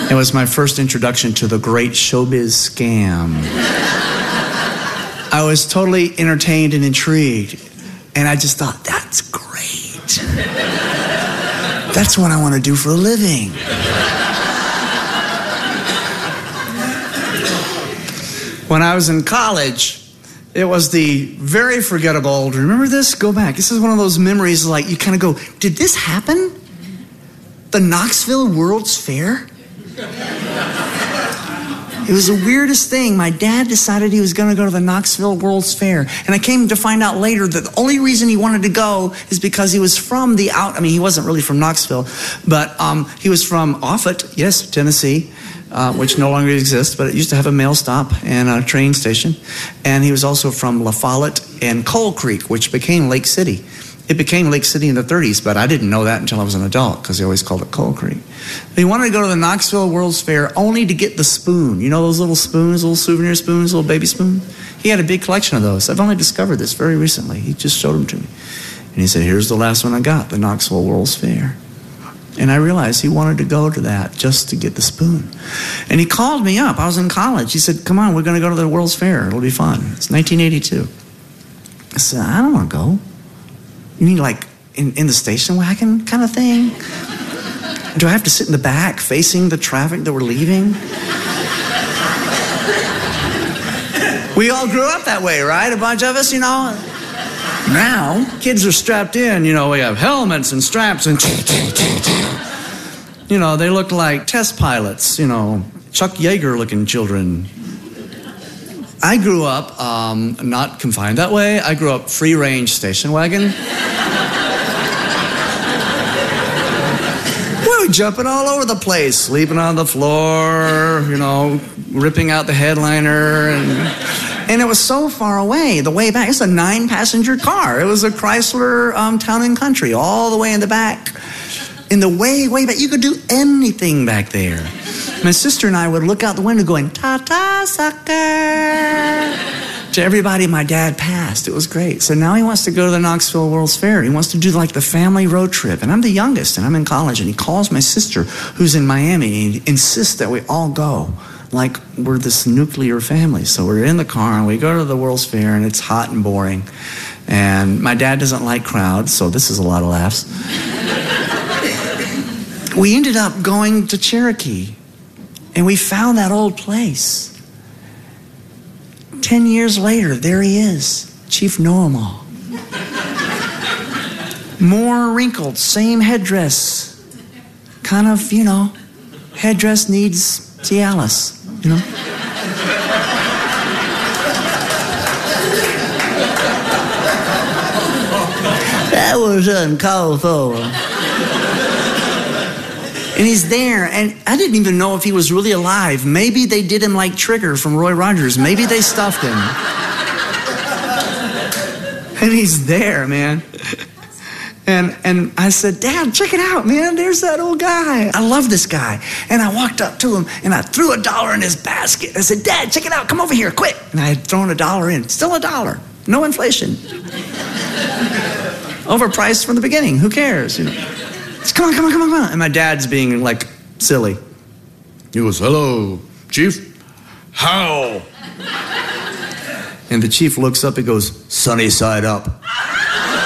It was my first introduction to the great showbiz scam. I was totally entertained and intrigued. And I just thought, that's great. That's what I want to do for a living. When I was in college, it was the very forgettable, remember this? Go back. This is one of those memories like you kind of go, did this happen? The Knoxville World's Fair? It was the weirdest thing. My dad decided he was going to go to the Knoxville World's Fair. And I came to find out later that the only reason he wanted to go is because he was from he wasn't really from Knoxville, but he was from Offutt, yes, Tennessee, which no longer exists, but it used to have a mail stop and a train station. And he was also from La Follette and Coal Creek, which became Lake City. It became Lake City in the 30s, but I didn't know that until I was an adult because they always called it Coal Creek. He wanted to go to the Knoxville World's Fair only to get the spoon. You know those little spoons, little souvenir spoons, little baby spoon? He had a big collection of those. I've only discovered this very recently. He just showed them to me. And he said, here's the last one I got, the Knoxville World's Fair. And I realized he wanted to go to that just to get the spoon. And he called me up. I was in college. He said, come on, we're going to go to the World's Fair. It'll be fun. It's 1982. I said, I don't want to go. You mean like in the station wagon kind of thing? Do I have to sit in the back facing the traffic that we're leaving? We all grew up that way, right? A bunch of us, you know? Now, kids are strapped in. You know, we have helmets and straps and... You know, they look like test pilots, you know, Chuck Yeager-looking children. I grew up not confined that way. I grew up free-range station wagon. We were jumping all over the place, sleeping on the floor, you know, ripping out the headliner. And it was so far away, the way back. It's a 9-passenger car. It was a Chrysler Town & Country all the way in the back. In the way back. You could do anything back there. My sister and I would look out the window going, ta-ta, sucker, to everybody my dad passed. It was great. So now he wants to go to the Knoxville World's Fair. He wants to do like the family road trip. And I'm the youngest, and I'm in college. And he calls my sister, who's in Miami, and he insists that we all go. Like we're this nuclear family. So we're in the car, and we go to the World's Fair, and it's hot and boring. And my dad doesn't like crowds, so this is a lot of laughs. We ended up going to Cherokee. And we found that old place. 10 years later, there he is, Chief Know-Em-All. More wrinkled, same headdress. Kind of, you know, headdress needs Cialis, you know? That was uncalled for. And he's there, and I didn't even know if he was really alive. Maybe they did him like Trigger from Roy Rogers. Maybe they stuffed him. And he's there, man. And I said, Dad, check it out, man. There's that old guy. I love this guy. And I walked up to him, and I threw $1 in his basket. I said, Dad, check it out. Come over here, quick. And I had thrown $1 in. Still $1. No inflation. Overpriced from the beginning. Who cares, you know? Come on. And my dad's being like silly. He goes, hello, Chief. How? And the chief looks up and goes, sunny side up.